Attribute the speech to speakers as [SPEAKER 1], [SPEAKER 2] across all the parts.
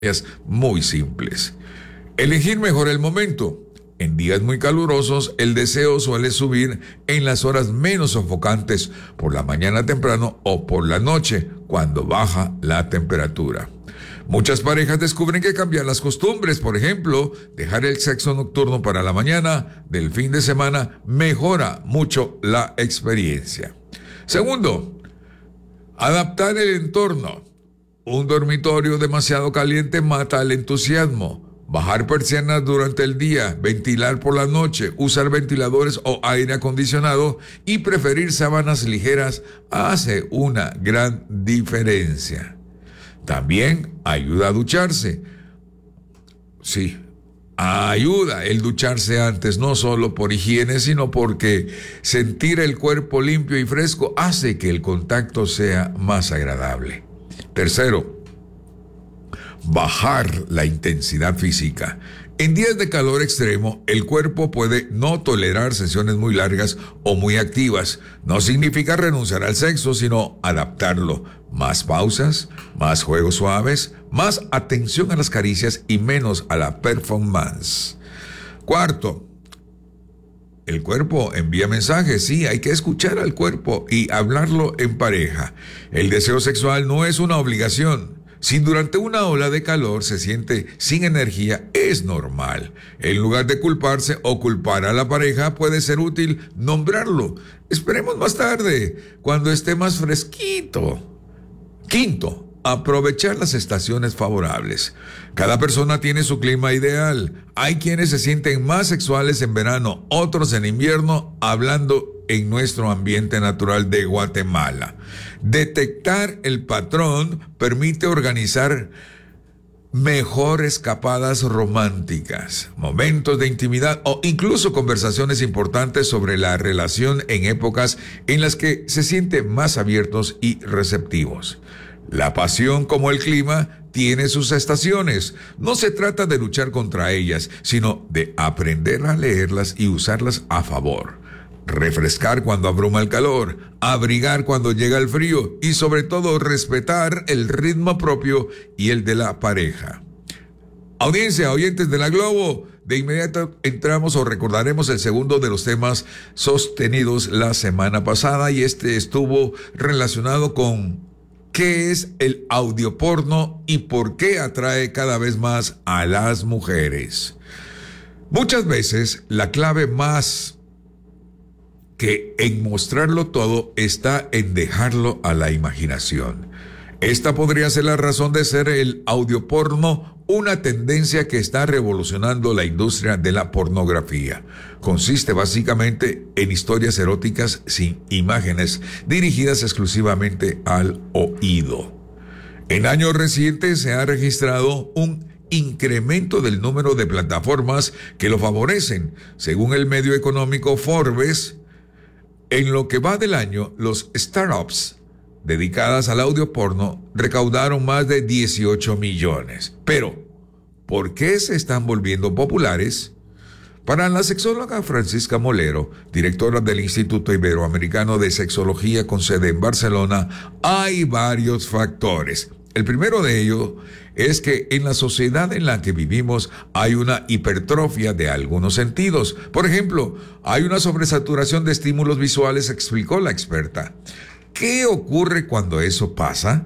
[SPEAKER 1] muy simples. Elegir mejor el momento. En días muy calurosos, el deseo suele subir en las horas menos sofocantes, por la mañana temprano o por la noche, cuando baja la temperatura. Muchas parejas descubren que cambiar las costumbres, por ejemplo, dejar el sexo nocturno para la mañana del fin de semana, mejora mucho la experiencia. Segundo, adaptar el entorno. Un dormitorio demasiado caliente mata el entusiasmo. Bajar persianas durante el día, ventilar por la noche, usar ventiladores o aire acondicionado y preferir sábanas ligeras hace una gran diferencia. También ayuda a ducharse. Sí, ayuda el ducharse antes, no solo por higiene, sino porque sentir el cuerpo limpio y fresco hace que el contacto sea más agradable. Tercero, bajar la intensidad física. En días de calor extremo, el cuerpo puede no tolerar sesiones muy largas o muy activas. No significa renunciar al sexo, sino adaptarlo. Más pausas, más juegos suaves, más atención a las caricias y menos a la performance. Cuarto, el cuerpo envía mensajes, sí, hay que escuchar al cuerpo y hablarlo en pareja. El deseo sexual no es una obligación. Si durante una ola de calor se siente sin energía, es normal. En lugar de culparse o culpar a la pareja, puede ser útil nombrarlo. Esperemos más tarde, cuando esté más fresquito. Quinto, aprovechar las estaciones favorables. Cada persona tiene su clima ideal. Hay quienes se sienten más sexuales en verano, otros en invierno, hablando en nuestro ambiente natural de Guatemala. Detectar el patrón permite organizar mejor escapadas románticas, momentos de intimidad o incluso conversaciones importantes sobre la relación en épocas en las que se sienten más abiertos y receptivos. La pasión, como el clima, tiene sus estaciones. No se trata de luchar contra ellas, sino de aprender a leerlas y usarlas a favor. Refrescar cuando abruma el calor, abrigar cuando llega el frío y sobre todo respetar el ritmo propio y el de la pareja. Audiencia, oyentes de la Globo, de inmediato entramos o recordaremos el segundo de los temas sostenidos la semana pasada y este estuvo relacionado con ¿qué es el audioporno y por qué atrae cada vez más a las mujeres? Muchas veces la clave más que en mostrarlo todo está en dejarlo a la imaginación. Esta podría ser la razón de ser el audioporno, una tendencia que está revolucionando la industria de la pornografía. Consiste básicamente en historias eróticas sin imágenes, dirigidas exclusivamente al oído. En años recientes se ha registrado un incremento del número de plataformas que lo favorecen. Según el medio económico Forbes, en lo que va del año, los startups dedicadas al audio porno recaudaron más de 18 millones. Pero, ¿por qué se están volviendo populares? Para la sexóloga Francisca Molero, directora del Instituto Iberoamericano de Sexología con sede en Barcelona, hay varios factores. El primero de ellos es que en la sociedad en la que vivimos hay una hipertrofia de algunos sentidos. Por ejemplo, hay una sobresaturación de estímulos visuales, explicó la experta. ¿Qué ocurre cuando eso pasa?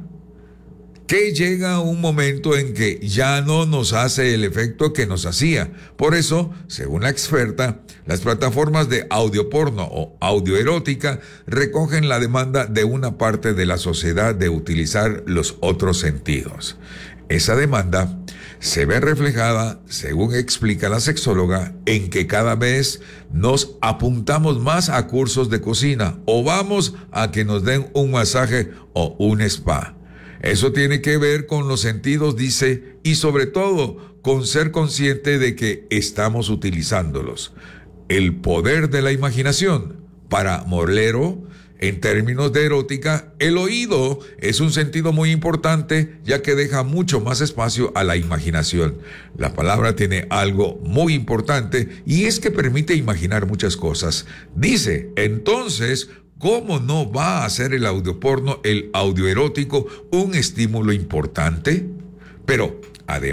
[SPEAKER 1] Que llega un momento en que ya no nos hace el efecto que nos hacía. Por eso, según la experta, las plataformas de audioporno o audioerótica recogen la demanda de una parte de la sociedad de utilizar los otros sentidos. Esa demanda se ve reflejada, según explica la sexóloga, en que cada vez nos apuntamos más a cursos de cocina o vamos a que nos den un masaje o un spa. Eso tiene que ver con los sentidos, dice, y sobre todo con ser consciente de que estamos utilizándolos. El poder de la imaginación. Para Molero, en términos de erótica, el oído es un sentido muy importante ya que deja mucho más espacio a la imaginación. La palabra tiene algo muy importante y es que permite imaginar muchas cosas. Dice, entonces, ¿cómo no va a ser el audioporno, el audioerótico, un estímulo importante? Pero Además,